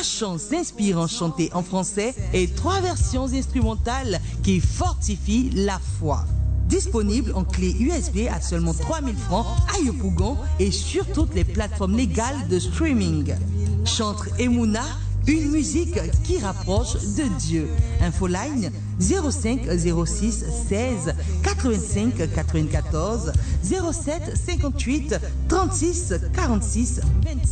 chants inspirants chantés en français et 3 versions instrumentales qui fortifient la foi. Disponible en clé USB à seulement 3000 francs à Yopougon et sur toutes les plateformes légales de streaming. Chantre Emouna, une musique qui rapproche de Dieu. Infoline 05 06 16 85 94 07 58 36 46 25.